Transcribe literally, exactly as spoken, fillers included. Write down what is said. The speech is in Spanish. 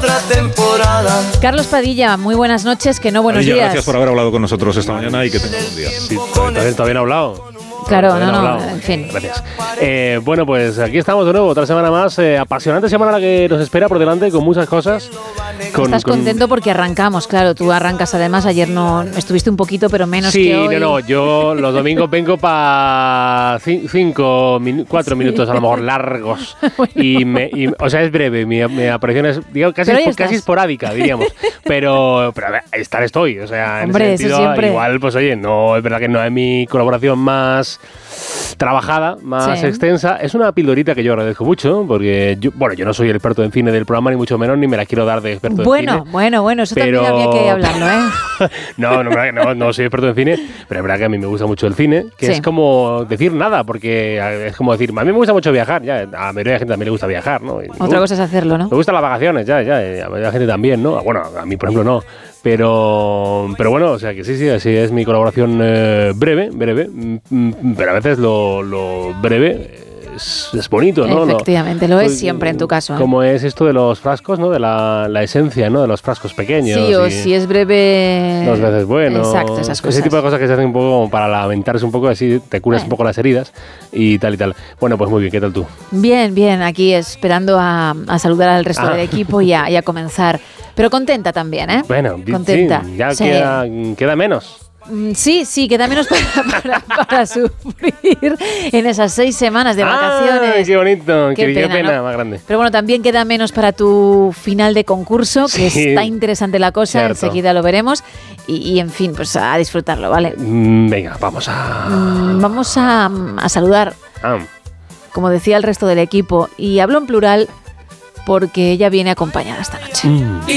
otra temporada. Carlos Padilla, muy buenas noches, que no buenos Padilla, días. Gracias por haber hablado con nosotros esta mañana y que tengas un día. Sí, también, también ha hablado. Claro, no, no, en fin. Gracias. Eh, bueno, pues aquí estamos de nuevo, otra semana más. Eh, apasionante semana la que nos espera por delante, con muchas cosas. Con, Estás con... contento porque arrancamos, claro, tú arrancas además, ayer no estuviste un poquito, pero menos sí, que hoy. Sí, no, no, yo los domingos vengo para cinco, min- cuatro sí. minutos a lo mejor largos. Bueno. y, me, y O sea, es breve, mi, mi aparición es, digo, casi, es, casi esporádica, diríamos. pero, pero a ver, estar estoy, o sea, en Hombre, ese sentido, eso siempre. Igual, pues oye, no, es verdad que no es mi colaboración más trabajada, más sí. extensa. Es una pildorita que yo agradezco mucho, porque yo, bueno, yo no soy el experto en cine del programa, ni mucho menos, ni me la quiero dar de experto bueno, en cine. Bueno, bueno, eso pero... también había que hablarlo, ¿eh? no, no, no, no soy experto en cine, pero es verdad que a mí me gusta mucho el cine, que sí. es como decir nada, porque es como decir, a mí me gusta mucho viajar, ya, a la mayoría de la gente también le gusta viajar, ¿no? Y, Otra uh, cosa es hacerlo, ¿no? Me gustan las vacaciones, ya, ya, a la mayoría de la gente también, ¿no? Bueno, a mí, por ejemplo, no. Pero, pero bueno, o sea que sí, sí, así es mi colaboración eh, breve, breve, pero a veces lo, lo breve es, es bonito, ¿no? Efectivamente, lo, lo es siempre en tu caso. ¿eh? Como es esto de los frascos, ¿no? De la, la esencia, ¿no? De los frascos pequeños. Sí, o si es breve... Dos veces bueno. Exacto, esas cosas. Ese tipo de cosas que se hacen un poco como para lamentarse un poco, así te curas eh. un poco las heridas y tal y tal. Bueno, pues muy bien, ¿qué tal tú? Bien, bien, aquí esperando a, a saludar al resto ah. del equipo y a, y a comenzar. Pero contenta también, ¿eh? Bueno, contenta. Sí, ya sí. Queda, queda menos. Sí, sí, queda menos para, para, para sufrir en esas seis semanas de vacaciones. ¡Ay, qué bonito! ¡Qué, qué pena, pena ¿no? más grande! Pero bueno, también queda menos para tu final de concurso, que sí, está interesante la cosa, cierto. Enseguida lo veremos. Y, y, en fin, pues a disfrutarlo, ¿vale? Mm, venga, vamos a... Mm, vamos a, a saludar, ah. como decía el resto del equipo, y hablo en plural porque ella viene acompañada esta noche. Mm.